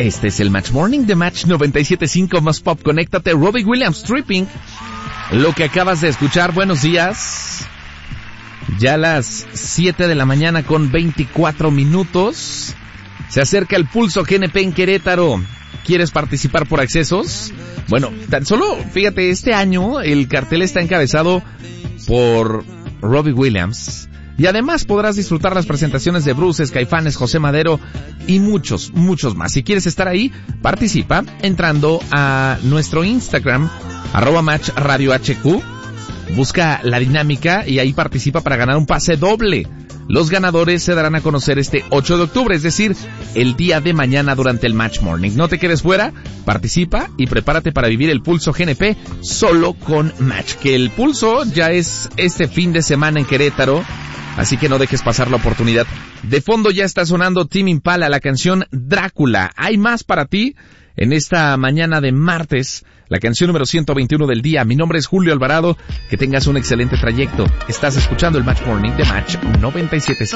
Este es el Match Morning de Match 97.5 más Pop. Conéctate, Robbie Williams, Tripping. Lo que acabas de escuchar, buenos días. Ya las 7 de la mañana con 24 minutos. Se acerca el Pulso GNP en Querétaro. ¿Quieres participar por accesos? Bueno, tan solo, fíjate, este año el cartel está encabezado por Robbie Williams. Y además podrás disfrutar las presentaciones de Bruces, Caifanes, José Madero y muchos más. Si quieres estar ahí, participa entrando a nuestro Instagram, @MatchRadioHQ. Busca la dinámica y ahí participa para ganar un pase doble. Los ganadores se darán a conocer este 8 de octubre, es decir, el día de mañana durante el Match Morning. No te quedes fuera, participa y prepárate para vivir el Pulso GNP solo con Match. Que el Pulso ya es este fin de semana en Querétaro, así que no dejes pasar la oportunidad. De fondo ya está sonando Tame Impala, la canción Drácula. Hay más para ti en esta mañana de martes, la canción número 121 del día. Mi nombre es Julio Alvarado, que tengas un excelente trayecto. Estás escuchando el Match Morning de Match 97.5.